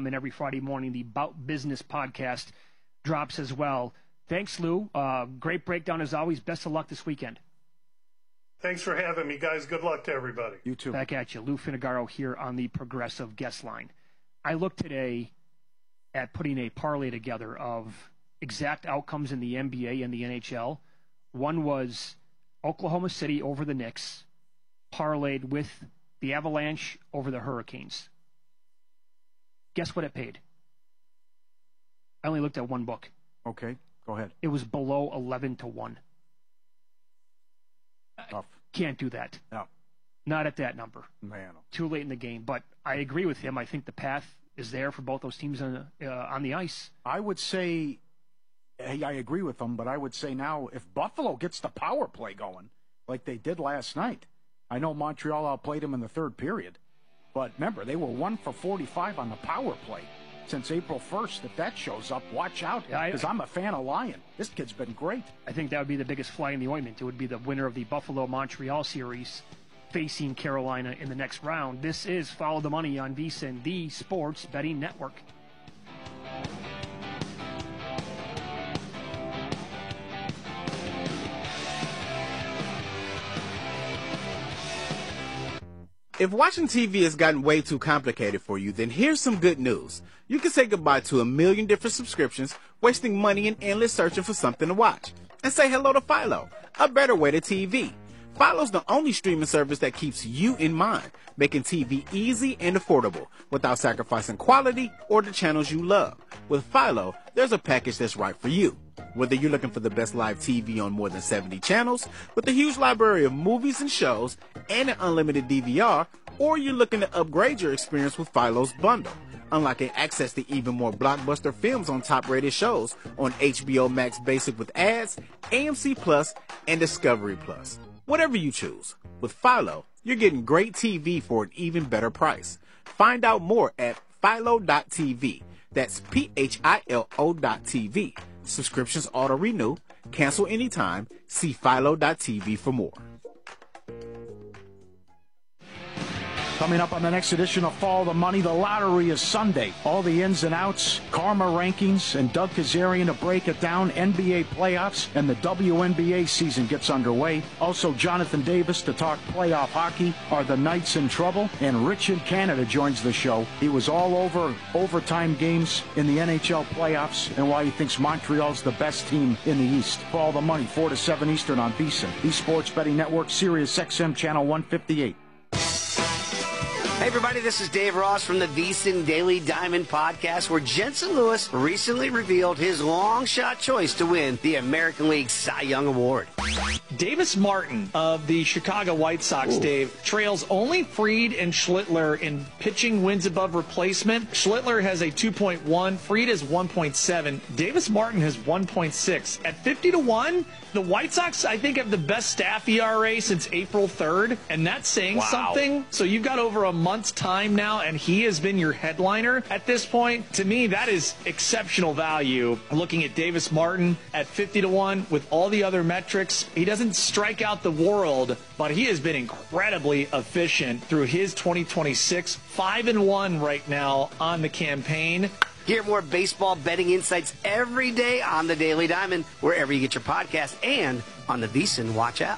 and every Friday morning the Bout Business podcast drops as well. Thanks, Lou. Great breakdown as always. Best of luck this weekend. Thanks for having me, guys. Good luck to everybody. You too. Back at you. Lou Finagaro here on the Progressive Guest Line. I looked today at putting a parlay together of exact outcomes in the NBA and the NHL. One was Oklahoma City over the Knicks, parlayed with the Avalanche over the Hurricanes. Guess what it paid? I only looked at one book. Okay, go ahead. It was below 11-1. Tough. Can't do that. No. Not at that number. Man. Too late in the game. But I agree with him. I think the path is there for both those teams on the ice. I would say, I agree with him, but I would say now if Buffalo gets the power play going like they did last night, I know Montreal outplayed them in the third period, but remember, they were 1 for 45 on the power play since April 1st. If that shows up, watch out, because I'm a fan of Lyon. This kid's been great. I think that would be the biggest fly in the ointment. It would be the winner of the Buffalo-Montreal series facing Carolina in the next round. This is Follow the Money on VSiN, the Sports Betting Network. If watching TV has gotten way too complicated for you, then here's some good news. You can say goodbye to a million different subscriptions, wasting money and endless searching for something to watch. And say hello to Philo, a better way to TV. Philo's the only streaming service that keeps you in mind, making TV easy and affordable without sacrificing quality or the channels you love. With Philo, there's a package that's right for you. Whether you're looking for the best live TV on more than 70 channels, with a huge library of movies and shows, and an unlimited DVR, or you're looking to upgrade your experience with Philo's bundle, unlocking access to even more blockbuster films on top-rated shows on HBO Max Basic with ads, AMC Plus, and Discovery Plus. Whatever you choose, with Philo, you're getting great TV for an even better price. Find out more at philo.tv. That's PHILO.TV. Subscriptions auto-renew. Cancel anytime. See philo.tv for more. Coming up on the next edition of Follow the Money, the lottery is Sunday. All the ins and outs, karma rankings, and Doug Kazarian to break it down. NBA playoffs and the WNBA season gets underway. Also, Jonathan Davis to talk playoff hockey. Are the Knights in trouble? And Richard Canada joins the show. He was all over overtime games in the NHL playoffs and why he thinks Montreal's the best team in the East. Follow the Money, 4 to 7 Eastern on VSiN, the Sports Betting Network, Sirius XM Channel 158. Hey everybody, this is Dave Ross from the VSiN Daily Diamond Podcast, where Jensen Lewis recently revealed his long shot choice to win the American League Cy Young Award. Davis Martin of the Chicago White Sox, Dave, trails only Fried and Schlittler in pitching wins above replacement. Schlittler has a 2.1, Fried is 1.7, Davis Martin has 1.6. At 50-1, the White Sox, I think, have the best staff ERA since April 3rd, and that's saying something. So you've got over a month's time now, and he has been your headliner at this point. To me, that is exceptional value. Looking at Davis Martin at 50-1 with all the other metrics, he doesn't strike out the world, but he has been incredibly efficient through his 2026, 5-1 right now on the campaign. Hear more baseball betting insights every day on the Daily Diamond, wherever you get your podcast, and on the VSiN Watch app.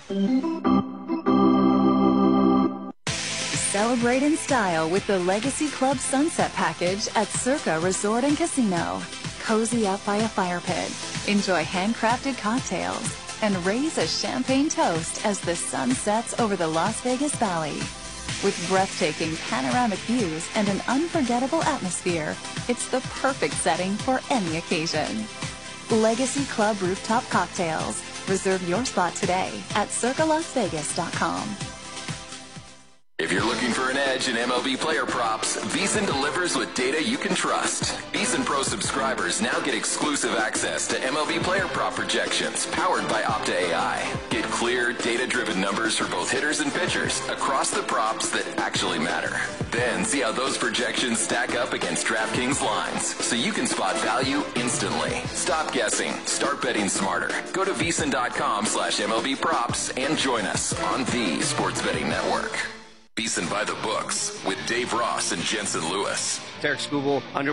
Celebrate in style with the Legacy Club Sunset Package at Circa Resort and Casino. Cozy up by a fire pit, enjoy handcrafted cocktails, and raise a champagne toast as the sun sets over the Las Vegas Valley. With breathtaking panoramic views and an unforgettable atmosphere, it's the perfect setting for any occasion. Legacy Club Rooftop Cocktails. Reserve your spot today at circalasvegas.com. If you're looking for an edge in MLB player props, VSiN delivers with data you can trust. VSiN Pro subscribers now get exclusive access to MLB player prop projections powered by Opta AI. Get clear, data-driven numbers for both hitters and pitchers across the props that actually matter. Then see how those projections stack up against DraftKings lines so you can spot value instantly. Stop guessing. Start betting smarter. Go to VSiN.com/MLB props and join us on the Sports Betting Network. VSiN by the books with Dave Ross and Jensen Lewis. Derek Skubal, under